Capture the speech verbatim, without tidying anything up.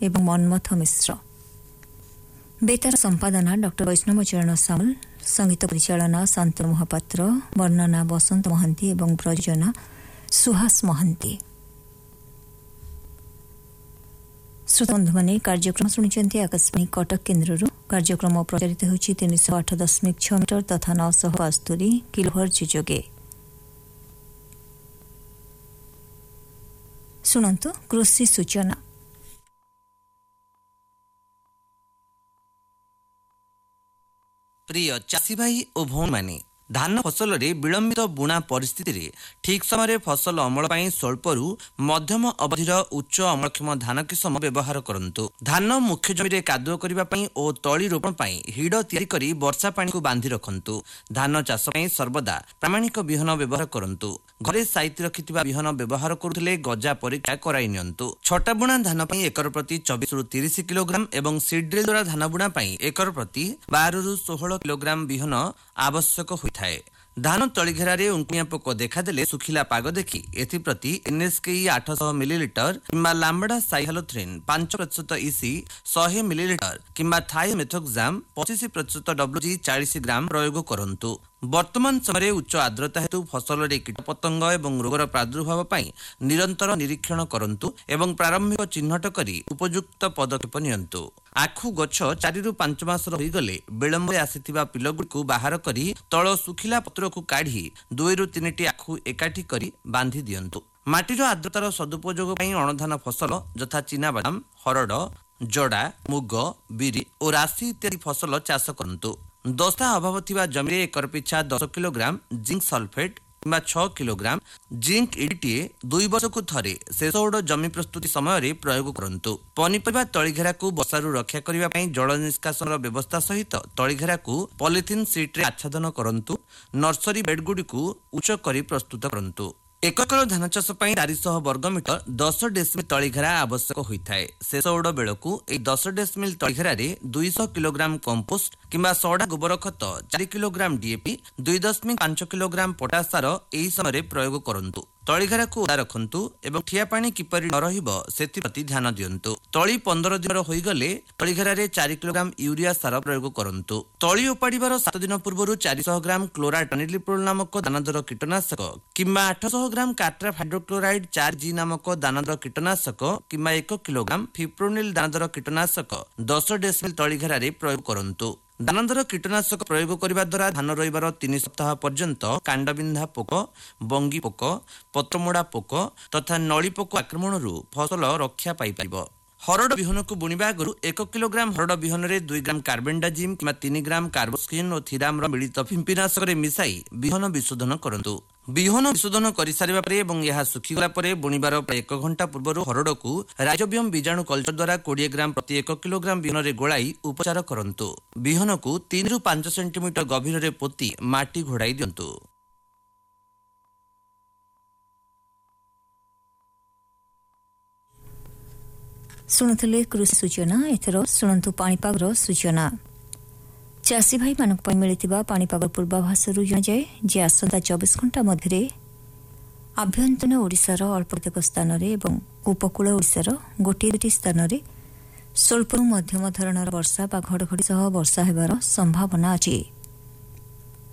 एवं मनमथ मिश्र। बेतार संपादना डॉक्टर वैष्णव चरण सामल, संगीत परिचालना शांतनु महापात्र, वर्णना बसंत महांती एवं प्रयोजना सुहास महांती। श्रोता बंधु माने कार्यक्रम शुणुचंती आकाशवाणी कटक केन्द्रରୁ। कार्यक्रम प्रचारित होछि तीन सौ आठ दशमिक छह मीटर तथा नौ सौ बास्तुरी किलोहर्ट्ज जोगे। सुनंतु कृषि सूचना। प्रिय चाषी भाई और भौणी माने, धान फसल रे विलंबित बुणा परिस्थिति रे ठीक समय फसल अमल पाई स्वल्परू मध्यम अवधिर उच्च अमलक्षम धान किसम व्यवहार करंतु। धान मुख्य जमी रे कादुଅ करिबा पई ओ तळी रोपण पई हिड तयारी करी वर्षा पानी को बांधी रखंतु। धान चाष पई सर्वदा प्रामाणिक बिहन व्यवहार करंतु। घरे साइति रखिथिबा बिहन व्यवहार करुथिले गजा परीक्षा कराई नियंतु। छोटा बुणा धान पई एकर प्रति चौबीस रु तीस किलोग्राम एवं सीड ड्रिल द्वारा धान बुणा पई एकर प्रति बारह रु सोलह किलोग्राम बिहन आवश्यक होइथाय। धान तली घेरारे उंकुनिया पोक देखादेले सुखिला पाग देखि एथिप्रति एनएसकेई आठ सौ मिलीलिटर किंबा लाम्बडा साइहालोथ्रिन पांच प्रतिशत इसी सौ मिलीलिटर किंबा थायोमेथोक्साम पच्चीस प्रतिशत डब्ल्यूजी चालीस ग्राम प्रयोग करंतु। वर्तमान समय उच्च आर्द्रता हेतु फसल रे कीटपतंग एवं रोगर प्रादुर्भाव पई निरंतर निरीक्षण करंतु एवं प्रारंभिक चिन्हट करी उपयुक्त पदक्षेप नियंतु। आखु गछ चारि रु पांच मास रही गले विलंबे आसीथिबा पिलगुडीकु बाहर करी तळ सुखिला पत्रकु काढी दुई रु तीनटी आखु एकाठी करी बांधी दियंतु। माटीर आर्द्रतार सदुपयोग पई अणधान फसल यथा चीनाबादाम, हरड, जड़ा, मुग, बिरी और राशि इत्यादि फसल चाष करंतु। दस्ता अभाव थिबा जमीरे एकर पिछा दस किलोग्राम जिंक सल्फेट किंबा छह किलोग्राम जिंक इडीटीए दुई वर्ष को थरे शेष ओड जमी प्रस्तुति समय रे प्रयोग करंतु। पनिपरिबा तळीघेरा को बसारु रक्षा करिबा पई जल निष्कासन व्यवस्था सहित तळीघेरा को पॉलिथिन सीट रे आच्छादन करंतु। नर्सरी बेड गुडी को उच्च करी प्रस्तुत करंतु। एक एकर धान चाष पई चार सौ वर्गमीटर दस डेसिमिल तळीघेरा आवश्यक होइथाय। शेष ओड बेलकु ए दस डेसिमिल तळीघेरा रे दुई सौ किलोग्राम कंपोस्ट किंबा सड़ा गोबर खत चार किलोग्राम डीएपी दुई दशमिक पांच किलोग्राम पोटास सार एही समय प्रयोग करंतु। तळीघेरा को ओदा रखंतु एवं ठिया पानी किपरि न रहिबो सेति प्रति ध्यान दियंतु। तळी पंद्रह दिन होई गले तळीघेरा रे चार किलोग्राम यूरिया सार प्रयोग करंतु। तळी उपाडिबार सात दिन पूर्वरु चार सौ ग्राम क्लोराटनिलिप्रोल नामक दानादार कीटनाशक किंबा आठ सौ ग्राम काट्रा हाइड्रोक्लोराइड चार जी नामक दानादार कीटनाशक किंबा एक किलोग्राम फिप्रोनिल दानादार कीटनाशक दस डेसिमिल तळीघेरा रे प्रयोग करंतु। दानादार कीटनाशक प्रयोग करने द्वारा धान रहिबार तीन सप्ताह पर्यंत कांडबिंधा पोक, बंगी पोक, पत्रमोड़ा पोक तथा नली पोक आक्रमण फसल रक्षा पाई परिबो। हरड बिहन को बुणिबा आगु एक किलोग्राम हरड बिहन रे दुई ग्राम कार्बेंडाजिम किंबा तीन ग्राम कार्बोस्किन और थिराम मिलित फिंपिनाशक रे मिसाई बिहन विशोधन करंतु। बिहन विशोधन कर सारिबा परे एवं यह सुखीगला परे बुणिबार प्राय एक घंटा पूर्व हरड को राइजोबियम बीजाणु कल्चर द्वारा बीस ग्राम प्रति एक किलोग्राम बिहन रे गोलाई उपचार करंतु। बिहन को तीन रु पांच सेंटीमीटर गभीर रे पोती माटी घोड़ाई दियंतु। शुणुले कृषि सूचना। एथर शुणु पाणीपाग सूचना। चाषी भाई मानक पई मिलिथिबा पाणीपाग पूर्वाभास जणाए जे आसंता चौबीस घंटा मध्य आभ्यंतरीण ओडिशार अल्प केतेक स्थान एवं उपकूल ओडिशार गोटे दुटी स्थान स्वल्परू मध्यम धरणर वर्षा बा घड़घड़ी सह वर्षा हेबार संभावना अछि।